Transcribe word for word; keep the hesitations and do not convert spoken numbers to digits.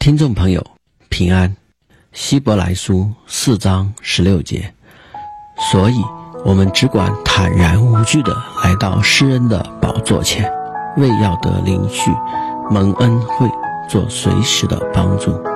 听众朋友平安，希伯来书四章十六节，所以我们只管坦然无惧地来到施恩的宝座前，为要得灵续蒙恩惠，做随时的帮助。